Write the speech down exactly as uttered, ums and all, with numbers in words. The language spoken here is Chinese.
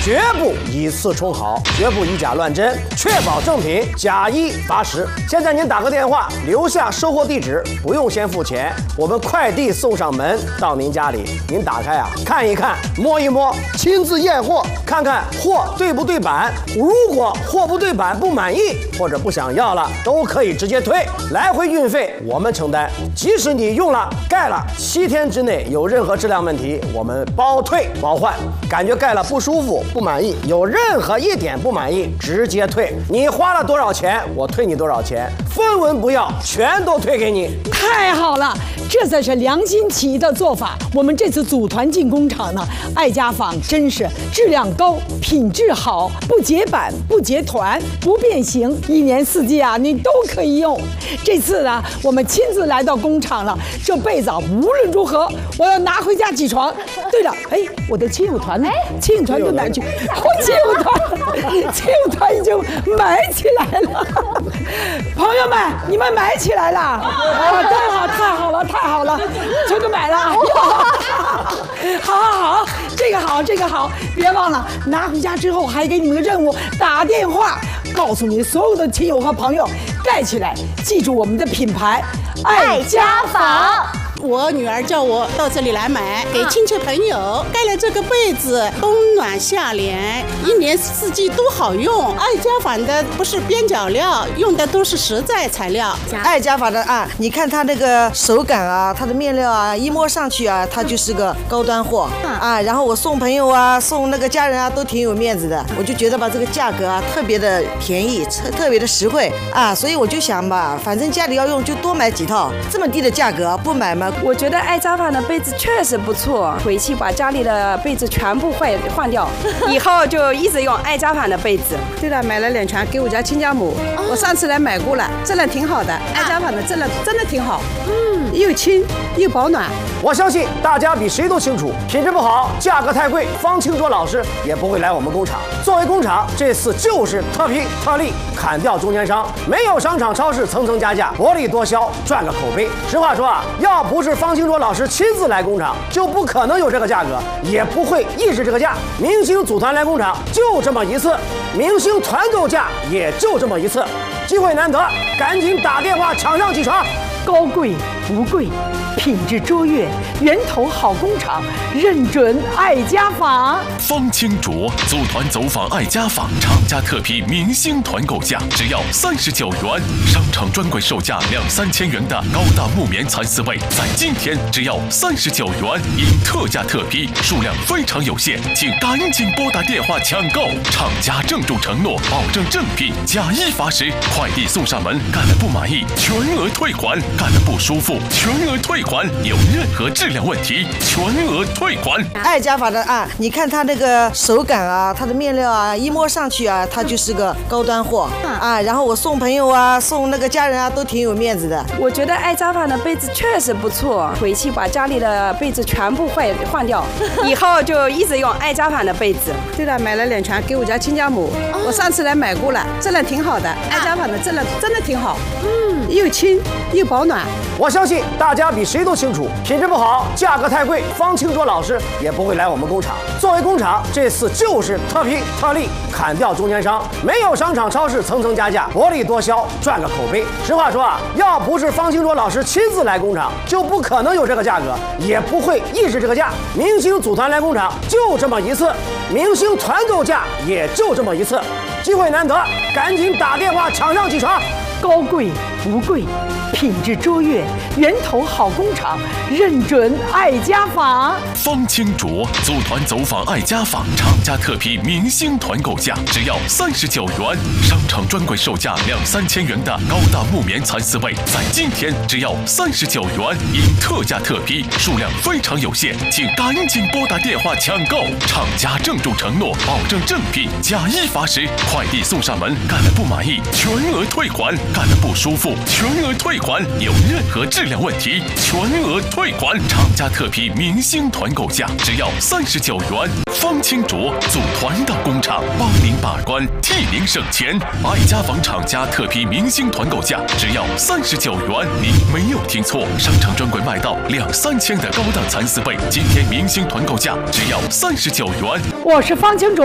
绝不以次充好，绝不以假乱真，确保正品，假一罚十。现在您打个电话，留下收货地址，不用先付钱，我们快递送上门到您家里。您打开啊，看一看，摸一摸，亲自验货，看看货对不对版。如果货不对版不满意或者不想要了，都可以直接退，来回运费我们承担。即使你用了盖了七天之内有任何质量问题，我们包退包换。感觉盖了不舒服不满意，有任何一点不满意直接退。你花了多少钱，我退你多少钱，分文不要，全都退给你。 太好了，这才是良心企业的做法。我们这次组团进工厂呢，爱家纺真是质量高，品质好，不结版不结团不变形，一年四季啊你都可以用。这次呢，我们亲自来到工厂了，这被子啊无论如何我要拿回家起床。对了，哎，我的亲友团呢？亲友团到哪去？我亲友团，亲友团已经买起来了。朋友们，你们买起来了？啊，太好，太好了，太好了，全都买了。好好好，这个好，这个好，别忘了拿回家之后还给你们个任务，打电话告诉你所有的亲友和朋友盖起来，记住我们的品牌爱家纺。 我女儿叫我到这里来买，给亲戚朋友盖了这个被子，冬暖夏凉，一年四季都好用。爱家纺的不是边角料，用的都是实在材料。 爱家纺的啊，你看它那个手感啊，它的面料啊，一摸上去啊，它就是个高端货啊。然后我送朋友啊，送那个家人啊，都挺有面子的。我就觉得吧，这个价格啊，特别的便宜，特特别的实惠啊，所以我就想吧，反正家里要用就多买几套，这么低的价格不买吗？ 我觉得爱家纺的被子确实不错，回去把家里的被子全部换换掉，以后就一直用爱家纺的被子。 对了，买了两床给我家亲家母，我上次来买过了，质量挺好的，爱家纺的质量真的挺好，嗯，又轻又保暖。 我相信大家比谁都清楚，品质不好，价格太贵，方清卓老师也不会来我们工厂。作为工厂，这次就是特批特例，砍掉中间商，没有商场超市层层加价，薄利多销，赚个口碑。实话说啊，要不是方清卓老师亲自来工厂，就不可能有这个价格，也不会抑制这个价。明星组团来工厂就这么一次，明星团购价也就这么一次，机会难得，赶紧打电话抢上几床。 高贵不贵，品质卓越，源头好工厂，认准爱家纺。 方清卓组团走访爱家纺，厂家特批明星团购价只要三十九元，商场专柜售价两三千元的高档木棉蚕丝被，在今天只要三十九元，因特价特批，数量非常有限，请赶紧拨打电话抢购。厂家郑重承诺，保证正品，假一罚十，快递送上门，干了不满意全额退款。干得不舒服，全额退款；有任何质量问题，全额退款。 爱家纺的啊，你看它那个手感啊，它的面料啊，一摸上去啊，它就是个高端货啊。然后我送朋友啊，送那个家人啊，都挺有面子的。 我觉得爱家纺的被子确实不错，回去把家里的被子全部换换掉，以后就一直用爱家纺的被子。 对了，买了两床给我家亲家母，我上次来买过了，质量挺好的，爱家纺的质量真的挺好，嗯，又轻又保暖。 我相信大家比谁都清楚，品质不好，价格太贵，方清卓老师也不会来我们工厂。作为工厂，这次就是特批特例，砍掉中间商，没有商场超市层层加价，薄利多销，赚个口碑。实话说啊，要不是方清卓老师亲自来工厂，就不可能有这个价格，也不会抑制这个价。明星组团来工厂就这么一次，明星团购价也就这么一次，机会难得，赶紧打电话抢上几床。 高贵不贵，品质卓越，源头好工厂，认准爱家纺。 方清卓组团走访爱家纺，厂家特批明星团购价只要三十九元，商场专柜售价两三千元的高档木棉蚕丝被，在今天只要三十九元，因特价特批，数量非常有限，请赶紧拨打电话抢购。厂家郑重承诺，保证正品，假一罚十，快递送上门，干了不满意全额退款。干得不舒服，全额退款；有任何质量问题，全额退款。厂家特批明星团购价只要三十九元。方清卓组团到工厂，帮您把关，替您省钱。爱家纺厂家特批明星团购价只要三十九元，您没有听错，商场专柜卖到两三千的高档蚕丝被，今天明星团购价只要三十九元。 我是方清卓。